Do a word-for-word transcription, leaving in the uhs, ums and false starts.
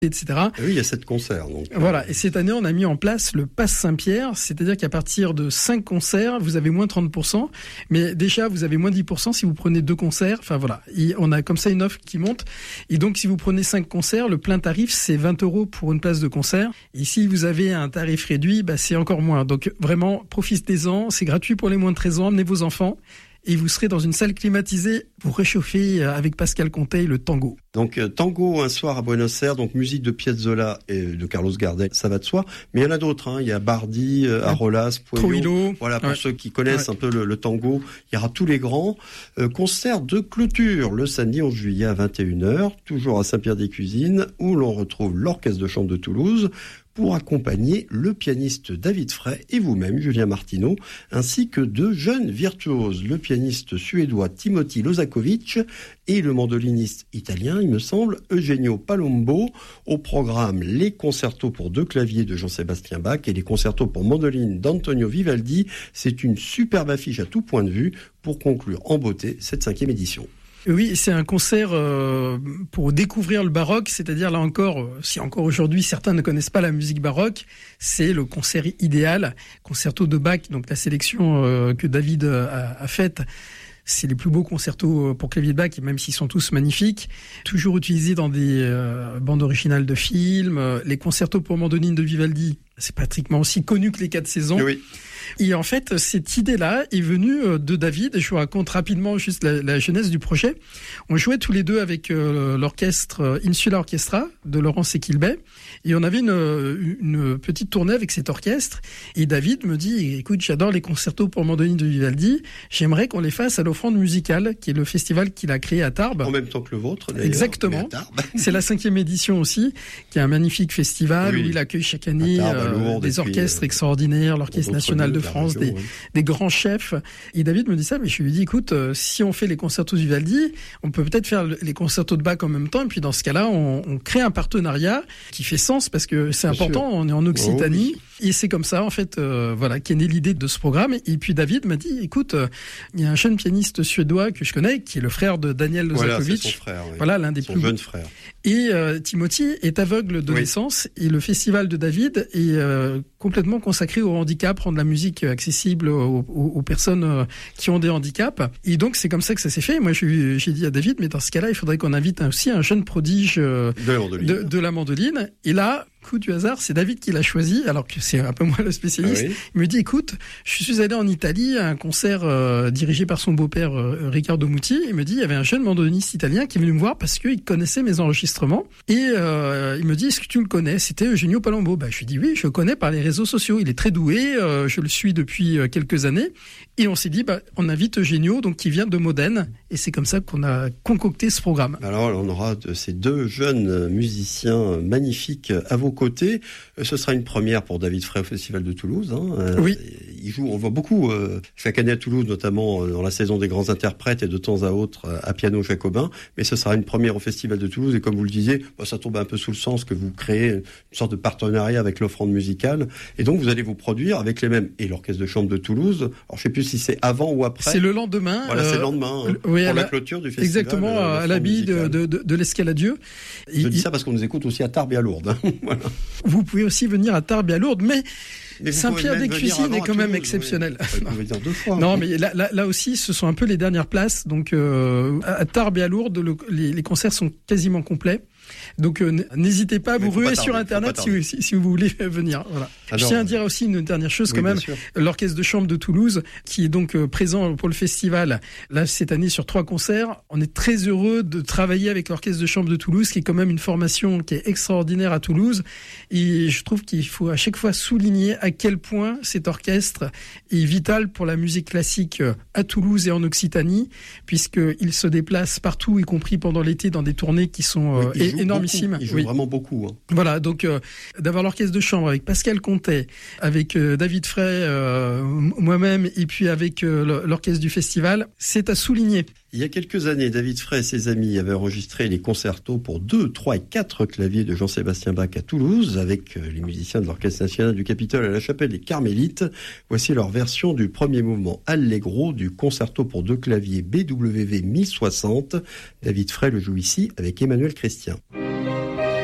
et cetera. Et oui, il y a sept concerts. Donc, voilà. Et cette année, on a mis en place le Pass Saint-Pierre, c'est-à-dire qu'à partir de cinq concerts, vous avez moins trente pour cent, mais déjà, vous avez moins dix pour cent si vous prenez deux concerts. Enfin, voilà. Et on a comme ça une offre qui monte. Et donc, si vous prenez cinq concerts, le plein tarif, c'est vingt euros pour une place de concert. Et si vous avez un tarif réduit, bah, c'est encore moins. Donc, vraiment, profitez-en. C'est gratuit pour les moins de treize ans. Amenez vos enfants. Et vous serez dans une salle climatisée pour réchauffer avec Pascal Conteil le tango. Donc euh, tango un soir à Buenos Aires, donc musique de Piazzolla et de Carlos Gardel, ça va de soi. Mais il y en a d'autres, hein. Il y a Bardi, euh, Arolas, Puello. Voilà, pour ouais. ceux qui connaissent ouais. un peu le, le tango, il y aura tous les grands. Euh, concert de clôture le samedi onze juillet à vingt et une heures, toujours à Saint-Pierre-des-Cuisines, où l'on retrouve l'Orchestre de chambre de Toulouse, pour accompagner le pianiste David Frey et vous-même, Julien Martineau, ainsi que deux jeunes virtuoses, le pianiste suédois Timothy Lozakovic et le mandoliniste italien, il me semble, Eugenio Palombo. Au programme, les concertos pour deux claviers de Jean-Sébastien Bach et les concertos pour mandoline d'Antonio Vivaldi. C'est une superbe affiche à tout point de vue pour conclure en beauté cette cinquième édition. Oui, c'est un concert euh, pour découvrir le baroque, c'est-à-dire là encore, si encore aujourd'hui certains ne connaissent pas la musique baroque, c'est le concert idéal, concerto de Bach, donc la sélection euh, que David a, a faite. C'est les plus beaux concertos pour clavier de Bach, même s'ils sont tous magnifiques. Toujours utilisés dans des euh, bandes originales de films. Les concertos pour mandoline de Vivaldi, c'est pratiquement aussi connu que les quatre saisons. Oui. Et en fait, cette idée-là est venue de David. Je vous raconte rapidement juste la, la genèse du projet. On jouait tous les deux avec euh, l'orchestre Insula Orchestra de Laurence Equilbet. Et on avait une, une petite tournée avec cet orchestre. Et David me dit, écoute, j'adore les concertos pour mandoline de Vivaldi. J'aimerais qu'on les fasse à l'Offrande musicale, qui est le festival qu'il a créé à Tarbes. En même temps que le vôtre, d'ailleurs. Exactement. C'est la cinquième édition aussi, qui est un magnifique festival oui. où il accueille chaque année Tarbes, euh, Lourdes, des orchestres puis, extraordinaires, l'Orchestre national de France, région, des, ouais. des grands chefs. Et David me dit ça, mais je lui dis, écoute, euh, si on fait les concertos de Vivaldi, on peut peut-être faire les concertos de Bach en même temps. Et puis dans ce cas-là, on, on crée un partenariat qui fait sens parce que c'est Bien important. Sûr. On est en Occitanie. Oh, oui. Et c'est comme ça, en fait, euh, voilà, qu'est née l'idée de ce programme. Et puis David m'a dit, écoute, euh, il y a un jeune pianiste suédois que je connais, qui est le frère de Daniel Lozakovic. Voilà, c'est son frère, oui. Voilà, l'un des son plus jeune frère. Et euh, Timothy est aveugle de oui. naissance. Et le festival de David est euh, complètement consacré au handicap, rendre la musique accessible aux, aux, aux personnes euh, qui ont des handicaps. Et donc, c'est comme ça que ça s'est fait. Moi, j'ai, j'ai dit à David, mais dans ce cas-là, il faudrait qu'on invite aussi un jeune prodige euh, de, la mandoline. De, de la mandoline. Et là, coup du hasard, c'est David qui l'a choisi, alors que c'est un peu moi le spécialiste. Ah oui. Il me dit, écoute, je suis allé en Italie à un concert euh, dirigé par son beau-père euh, Riccardo Muti. Il me dit, il y avait un jeune mandoliniste italien qui est venu me voir parce qu'il connaissait mes enregistrements. Et euh, il me dit, est-ce que tu le connais? C'était Eugenio Palombo. Bah, je lui dis, oui, je le connais par les réseaux sociaux. Il est très doué, euh, je le suis depuis euh, quelques années. Et on s'est dit, bah, on invite Eugenio, donc qui vient de Modène. Et c'est comme ça qu'on a concocté ce programme. Alors, on aura de ces deux jeunes musiciens magnifiques à vos côtés. Ce sera une première pour David Frey au Festival de Toulouse. Hein. Oui. Il joue, on voit beaucoup euh, chaque année à Toulouse, notamment dans la saison des grands interprètes et de temps à autre à piano jacobin. Mais ce sera une première au Festival de Toulouse. Et comme vous le disiez, bah, ça tombe un peu sous le sens que vous créez une sorte de partenariat avec l'Offrande musicale. Et donc, vous allez vous produire avec les mêmes. Et l'Orchestre de chambre de Toulouse. Alors, je ne sais plus si c'est avant ou après. C'est le lendemain. Voilà, euh, c'est le lendemain. Hein, oui, pour la, la clôture du festival. Exactement, à l'habit de, de, de, de l'Escaladieu. Je dis ça parce qu'on nous écoute aussi à Tarbes et à Lourdes. Voilà. Vous pouvez aussi venir à Tarbes et à Lourdes, mais, mais Saint-Pierre-des-Cuisines est quand même exceptionnel. Oui. Vous pouvez dire deux fois. Non, mais là, là, là aussi, ce sont un peu les dernières places. Donc, euh, à Tarbes et à Lourdes, le, les, les concerts sont quasiment complets. Donc, euh, n'hésitez pas à vous ruer sur Internet si, si, si vous voulez venir. Voilà. Alors, je tiens à dire aussi une dernière chose quand oui, même. L'Orchestre de chambre de Toulouse, qui est donc euh, présent pour le festival, là, cette année, sur trois concerts. On est très heureux de travailler avec l'Orchestre de chambre de Toulouse, qui est quand même une formation qui est extraordinaire à Toulouse. Et je trouve qu'il faut à chaque fois souligner à quel point cet orchestre est vital pour la musique classique à Toulouse et en Occitanie, puisqu'il se déplace partout, y compris pendant l'été, dans des tournées qui sont euh, oui, énormissimes. Il joue oui. vraiment beaucoup. Hein. Voilà, donc euh, d'avoir l'orchestre de chambre avec Pascal Conteil, avec euh, David Frey, euh, moi-même, et puis avec euh, l'orchestre du festival, c'est à souligner. Il y a quelques années, David Frey et ses amis avaient enregistré les concertos pour deux, trois et quatre claviers de Jean-Sébastien Bach à Toulouse, avec les musiciens de l'Orchestre national du Capitole à la chapelle des Carmélites. Voici leur version du premier mouvement Allegro du concerto pour deux claviers B W V mille soixante. David Frey le joue ici avec Emmanuel Christian.